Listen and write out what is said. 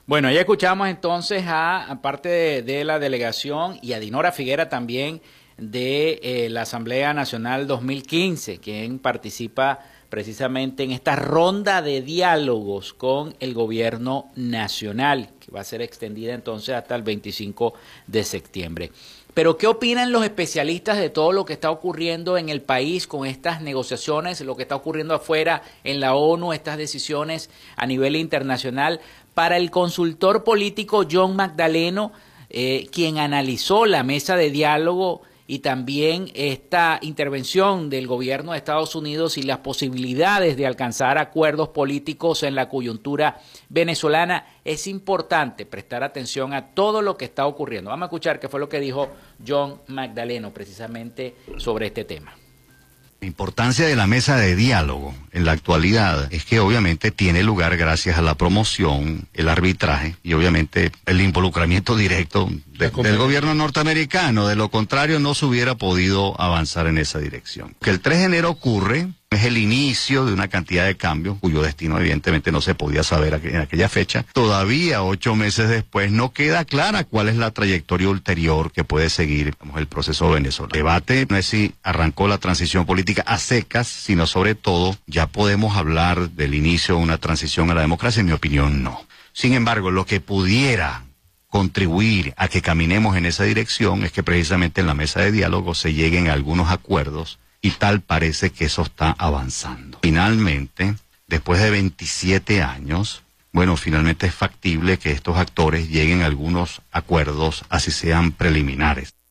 Bueno, ya escuchamos entonces aparte de la delegación y a Dinora Figuera también de la Asamblea Nacional 2015, quien participa precisamente en esta ronda de diálogos con el gobierno nacional, que va a ser extendida entonces hasta el 25 de septiembre. Pero ¿qué opinan los especialistas de todo lo que está ocurriendo en el país con estas negociaciones, lo que está ocurriendo afuera en la ONU, estas decisiones a nivel internacional? Para el consultor político John Magdaleno, quien analizó la mesa de diálogo y también esta intervención del gobierno de Estados Unidos y las posibilidades de alcanzar acuerdos políticos en la coyuntura venezolana, es importante prestar atención a todo lo que está ocurriendo. Vamos a escuchar qué fue lo que dijo John Magdaleno precisamente sobre este tema. La importancia de la mesa de diálogo en la actualidad es que obviamente tiene lugar gracias a la promoción, el arbitraje y obviamente el involucramiento directo del gobierno norteamericano. De lo contrario no se hubiera podido avanzar en esa dirección. Que el 3 de enero ocurre, es el inicio de una cantidad de cambios cuyo destino evidentemente no se podía saber en aquella fecha. Todavía 8 meses después no queda clara cuál es la trayectoria ulterior que puede seguir el proceso venezolano. El debate no es si arrancó la transición política a secas, sino sobre todo ya podemos hablar del inicio de una transición a la democracia. En mi opinión no. Sin embargo, lo que pudiera contribuir a que caminemos en esa dirección es que precisamente en la mesa de diálogo se lleguen a algunos acuerdos. Y tal parece que eso está avanzando. Finalmente, después de 27 años, bueno, finalmente es factible que estos actores lleguen a algunos acuerdos, así sean preliminares.